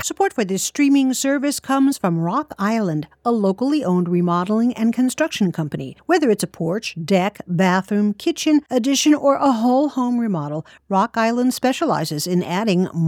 Support for this streaming service comes from Rock Island, a locally owned remodeling and construction company. Whether it's a porch, deck, bathroom, kitchen, addition, or a whole home remodel, Rock Island specializes in adding